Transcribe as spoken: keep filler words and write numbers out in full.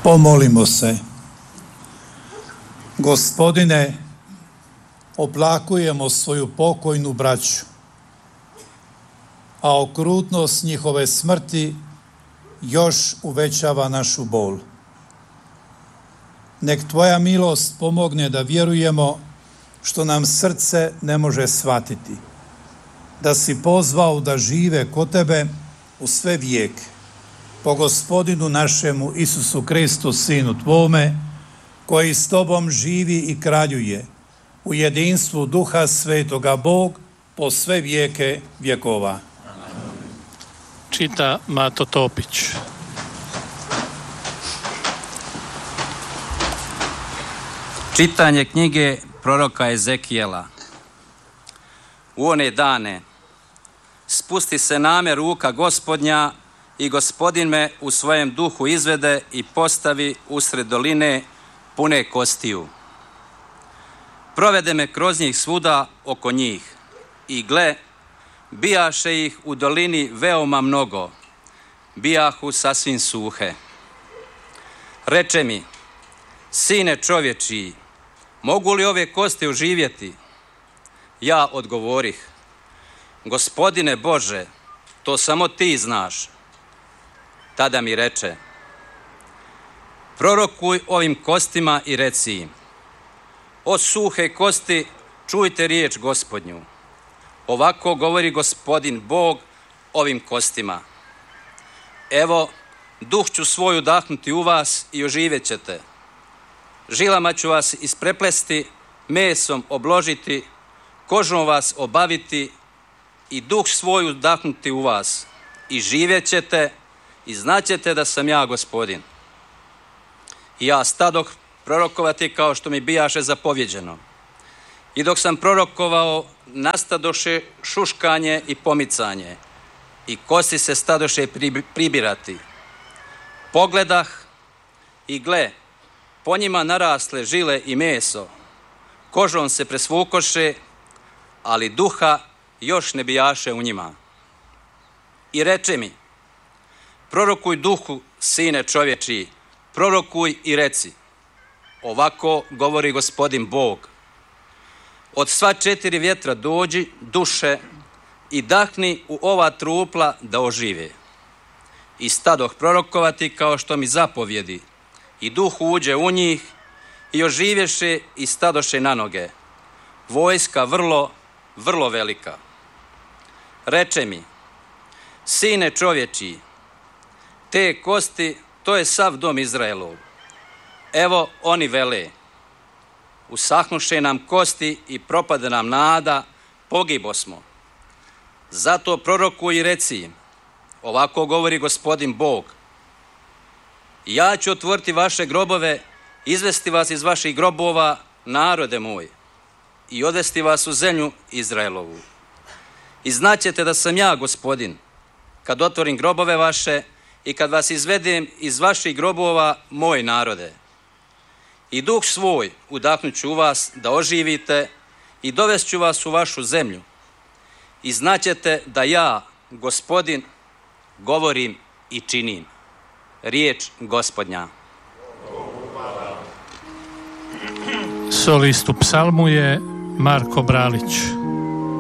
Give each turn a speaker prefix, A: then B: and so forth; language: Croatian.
A: Pomolimo se. Gospodine, oplakujemo svoju pokojnu braću, a okrutnost njihove smrti još uvećava našu bol. Nek Tvoja milost pomogne da vjerujemo što nam srce ne može shvatiti, da si pozvao da žive kod Tebe u sve vijeke, po Gospodinu našemu Isusu Kristu, Sinu Tvome, koji s Tobom živi i kraljuje u jedinstvu Duha Svetoga, Bog po sve vijeke vjekova.
B: Čita Mato Topić.
C: Čitanje knjige proroka Ezekijela. U one dane spusti se name ruka Gospodnja i Gospodin me u svojem duhu izvede i postavi usred doline pune kostiju. Provede me kroz njih svuda oko njih i gle, bijaše ih u dolini veoma mnogo, bijahu sasvim suhe. Reče mi, sine čovječiji, mogu li ove kosti oživjeti? Ja odgovorih, Gospodine Bože, to samo Ti znaš. Tada mi reče, prorokuj ovim kostima i reci im, o suhe kosti, čujte riječ Gospodnju. Ovako govori Gospodin Bog ovim kostima. Evo, duh ću svoj udahnuti u vas i oživjet ćete. Žilama ću vas ispreplesti, mesom obložiti, kožom vas obaviti i duh svoj udahnuti u vas i živjet ćete i znaćete da sam ja Gospodin. I ja stadoh prorokovati kao što mi bijaše zapovjeđeno. I dok sam prorokovao, nastadoše šuškanje i pomicanje i kosti se stadoše pribirati. Pogledah i gle, po njima narasle žile i meso, kožom se presvukoše, ali duha još ne bijaše u njima. I reče mi, prorokuj duhu, sine čovječiji, prorokuj i reci, ovako govori Gospodin Bog. Od sva četiri vjetra dođi, duše, i dahni u ova trupla da ožive. I stadoh prorokovati kao što mi zapovjedi, i duh uđe u njih, i oživješe i stadoše na noge. Vojska vrlo, vrlo velika. Reče mi, sine čovječiji, te kosti, to je sav dom Izraelov. Evo oni vele, usahnuše nam kosti i propade nam nada, pogibo smo. Zato prorokuj i reci im, ovako govori Gospodin Bog, ja ću otvoriti vaše grobove, izvesti vas iz vaših grobova, narode moj, i odvesti vas u zemlju Izraelovu. I znaćete da sam ja Gospodin, kad otvorim grobove vaše i kad vas izvedem iz vaših grobova, moj narode. I duh svoj udahnut ću u vas da oživite i dovest ću vas u vašu zemlju. I znaćete da ja, Gospodin, govorim i činim. Riječ Gospodnja.
B: Solist u psalmu je Marko Bralić.